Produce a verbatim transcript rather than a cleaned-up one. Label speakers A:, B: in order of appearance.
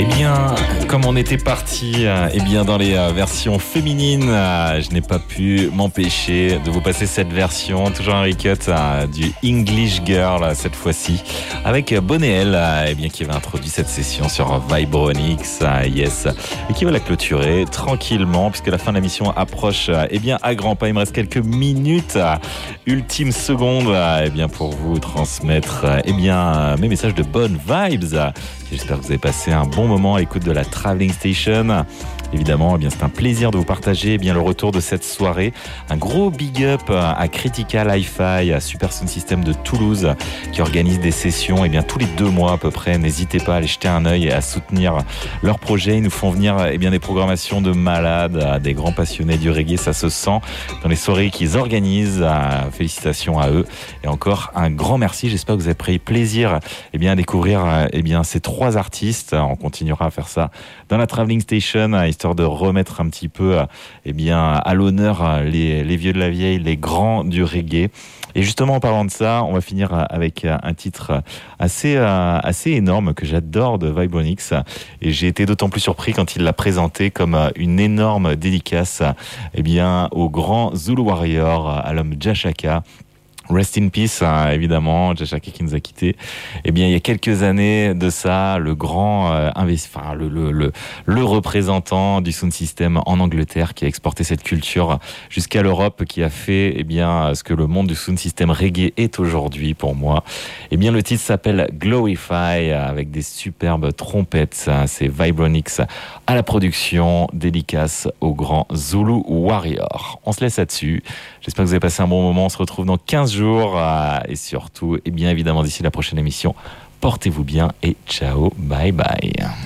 A: Eh bien, comme on était parti euh, eh bien, dans les euh, versions féminines, euh, je n'ai pas pu m'empêcher de vous passer cette version, toujours un recut euh, du English Girl euh, cette fois-ci, avec Bonnéel, euh, eh bien, qui avait introduit cette session sur Vibronix, euh, yes, et qui va la clôturer tranquillement, puisque la fin de la mission approche euh, eh bien, à grands pas. Il me reste quelques minutes, euh, ultime seconde, euh, eh bien, pour vous transmettre euh, eh bien, euh, mes messages de bonnes vibes. J'espère que vous avez passé un bon moment à l'écoute de la Traveling Station. Évidemment, eh bien, c'est un plaisir de vous partager eh bien, le retour de cette soirée. Un gros big up à Critical Hi-Fi, à Super Sound System de Toulouse, qui organise des sessions eh bien, tous les deux mois à peu près. N'hésitez pas à aller jeter un œil et à soutenir leurs projets. Ils nous font venir eh bien, des programmations de malades, des grands passionnés du reggae. Ça se sent dans les soirées qu'ils organisent. Félicitations à eux. Et encore un grand merci. J'espère que vous avez pris plaisir eh bien, à découvrir eh bien, ces trois artistes. On continuera à faire ça dans la Traveling Station, histoire de remettre un petit peu eh bien, à l'honneur les, les vieux de la vieille, les grands du reggae. Et justement, en parlant de ça, on va finir avec un titre assez, assez énorme que j'adore de Vibronix. Et j'ai été d'autant plus surpris quand il l'a présenté comme une énorme dédicace eh bien, au grand Zulu Warrior, à l'homme Jashaka. Rest in peace, hein, évidemment, Jashaka qui nous a quittés. Eh bien, il y a quelques années de ça, le grand euh, investi- enfin, le, le, le, le représentant du sound system en Angleterre qui a exporté cette culture jusqu'à l'Europe, qui a fait eh bien, ce que le monde du sound system reggae est aujourd'hui pour moi. Eh bien, le titre s'appelle Glorify, avec des superbes trompettes. C'est Vibronix à la production, dédicace au grand Zulu Warrior. On se laisse là-dessus. J'espère que vous avez passé un bon moment. On se retrouve dans quinze jours. Et surtout, et bien évidemment, d'ici la prochaine émission, portez-vous bien et ciao, bye bye.